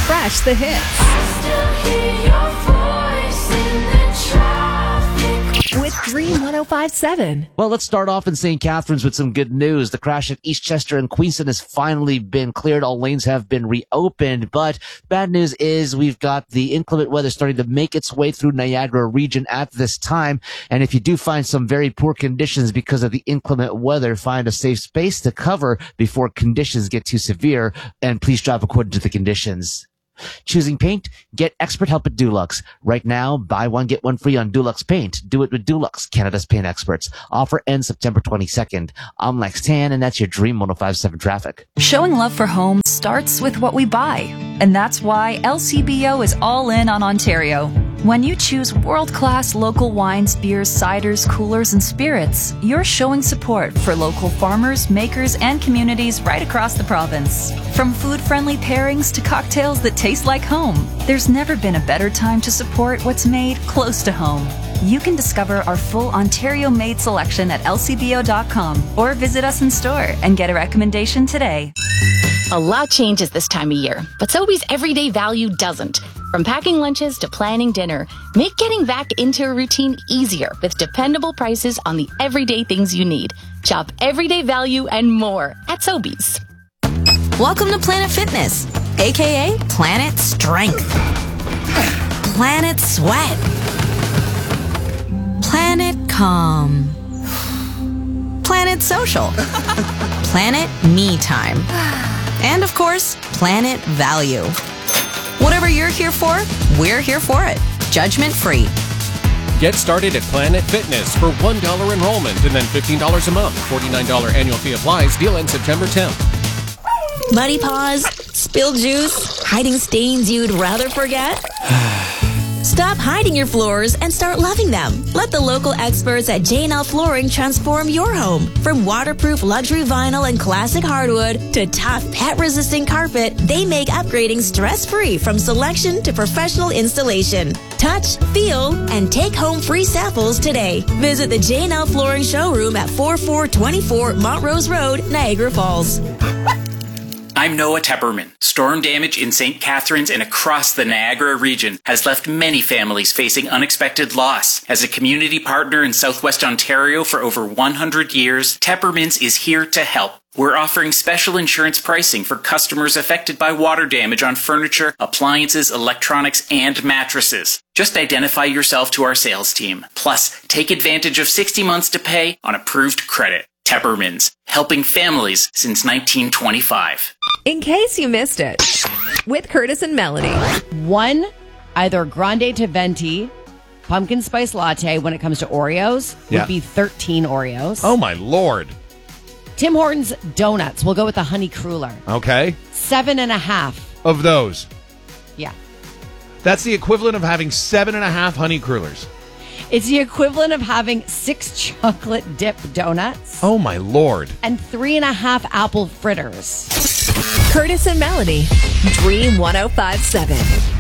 refresh the hits. I still hear your voice in the traffic. With Dream 105.7. Well, let's start off in St. Catharines with some good news. The crash at Eastchester and Queenston has finally been cleared. All lanes have been reopened, but bad news is we've got the inclement weather starting to make its way through Niagara region at this time. And if you do find some very poor conditions because of the inclement weather, find a safe space to cover before conditions get too severe, and please drive according to the conditions. Choosing paint? Get expert help at Dulux. Right now, buy one, get one free on Dulux Paint. Do it with Dulux, Canada's paint experts. Offer ends September 22nd. I'm Lex Tan, and that's your Dream 105.7 traffic. Showing love for home starts with what we buy. And that's why LCBO is all in on Ontario. When you choose world-class local wines, beers, ciders, coolers, and spirits, you're showing support for local farmers, makers, and communities right across the province. From food-friendly pairings to cocktails that taste like home, there's never been a better time to support what's made close to home. You can discover our full Ontario-made selection at lcbo.com or visit us in store and get a recommendation today. A lot changes this time of year, but Sobeys Everyday Value doesn't. From packing lunches to planning dinner, make getting back into a routine easier with dependable prices on the everyday things you need. Shop Everyday Value and more at Sobeys. Welcome to Planet Fitness, aka Planet Strength, Planet Sweat, Planet Calm, Planet Social, Planet Me Time, and of course, Planet Value. Whatever you're here for, we're here for it. Judgment free. Get started at Planet Fitness for $1 enrollment and then $15 a month. $49 annual fee applies. Deal ends September 10th. Muddy paws, spilled juice, hiding stains you'd rather forget? Stop hiding your floors and start loving them. Let the local experts at J&L Flooring transform your home. From waterproof luxury vinyl and classic hardwood to tough pet-resistant carpet, they make upgrading stress-free from selection to professional installation. Touch, feel, and take home free samples today. Visit the J&L Flooring showroom at 4424 Montrose Road, Niagara Falls. I'm Noah Tepperman. Storm damage in St. Catharines and across the Niagara region has left many families facing unexpected loss. As a community partner in Southwest Ontario for over 100 years, Teppermans is here to help. We're offering special insurance pricing for customers affected by water damage on furniture, appliances, electronics, and mattresses. Just identify yourself to our sales team. Plus, take advantage of 60 months to pay on approved credit. Teppermans, helping families since 1925. In case you missed it, with Curtis and Melanie. One, either grande to venti, pumpkin spice latte when it comes to Oreos would be 13 Oreos. Oh, my Lord. Tim Hortons donuts, we'll go with the honey cruller. Okay. 7.5. Of those. Yeah. That's the equivalent of having 7.5 honey crullers. It's the equivalent of having 6 chocolate dip donuts. Oh, my Lord. And 3.5 apple fritters. Curtis and Melanie, Dream 105.7.